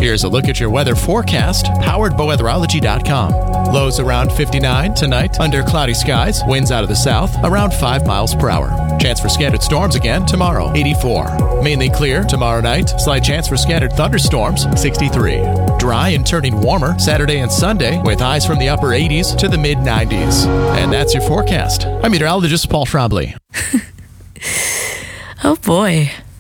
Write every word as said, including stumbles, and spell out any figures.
Here's a look at your weather forecast, powered by weatherology dot com. Lows around fifty-nine tonight, under cloudy skies, winds out of the south, around five miles per hour. Chance for scattered storms again tomorrow, eighty-four. Mainly clear tomorrow night, slight chance for scattered thunderstorms, sixty-three. Dry and turning warmer Saturday and Sunday, with highs from the upper eighties to the mid nineties. And that's your forecast. I'm meteorologist Paul Trombley. Oh boy.